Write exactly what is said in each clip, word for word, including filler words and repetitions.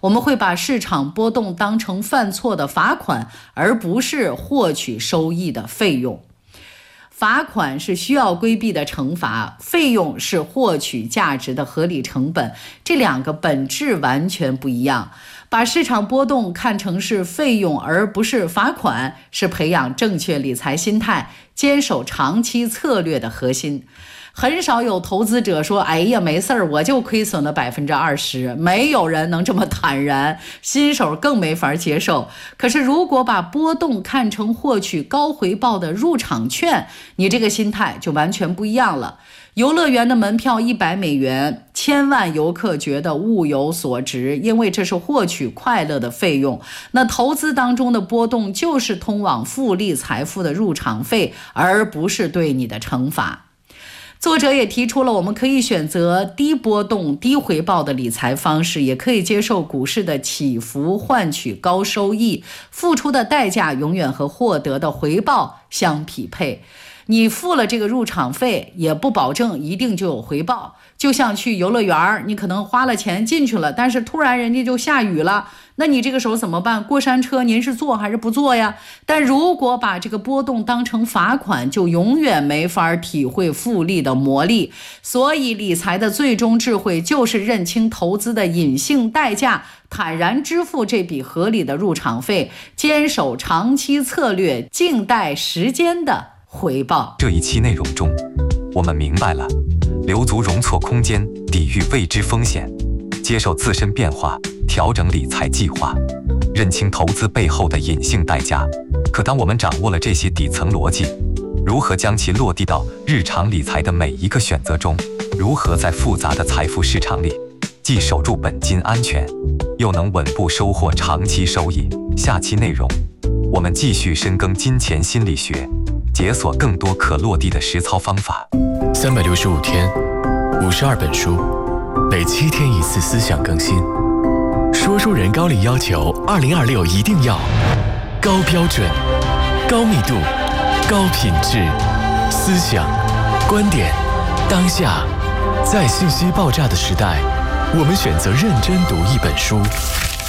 我们会把市场波动当成犯错的罚款，而不是获取收益的费用。罚款是需要规避的惩罚，费用是获取价值的合理成本，这两个本质完全不一样。把市场波动看成是费用而不是罚款，是培养正确理财心态、坚守长期策略的核心。很少有投资者说，哎呀，没事儿，我就亏损了百分之二十，没有人能这么坦然，新手更没法接受。可是如果把波动看成获取高回报的入场券，你这个心态就完全不一样了。游乐园的门票一百美元，千万游客觉得物有所值，因为这是获取快乐的费用。那投资当中的波动就是通往复利财富的入场费，而不是对你的惩罚。作者也提出了，我们可以选择低波动、低回报的理财方式，也可以接受股市的起伏，换取高收益。付出的代价永远和获得的回报相匹配。你付了这个入场费，也不保证一定就有回报。就像去游乐园，你可能花了钱进去了，但是突然人家就下雨了，那你这个时候怎么办？过山车您是坐还是不坐呀？但如果把这个波动当成罚款，就永远没法体会复利的魔力。所以理财的最终智慧就是认清投资的隐性代价，坦然支付这笔合理的入场费，坚守长期策略，静待时间的回报。 这一期内容中，我们明白了留足容错空间，抵御未知风险，接受自身变化，调整理财计划，认清投资背后的隐性代价。可当我们掌握了这些底层逻辑，如何将其落地到日常理财的每一个选择中？如何在复杂的财富市场里，既守住本金安全，又能稳步收获长期收益？下期内容，我们继续深耕金钱心理学，解锁更多可落地的实操方法。 三百六十五天，五十二本书，每七天一次思想更新。说书人高力要求二零二六一定要高标准、高密度、高品质，思想、观点、当下。在信息爆炸的时代，我们选择认真读一本书。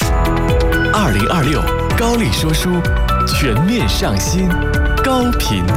二零二六高力说书全面上新，高频